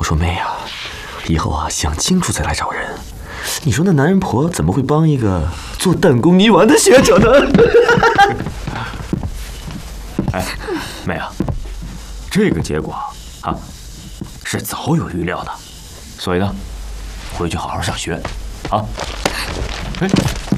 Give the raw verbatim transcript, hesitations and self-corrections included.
说妹啊，以后啊想清楚再来找人。你说那男人婆怎么会帮一个做弹弓泥丸的学者呢？哎，妹啊，这个结果啊是早有预料的，所以呢，回去好好上学，啊。哎。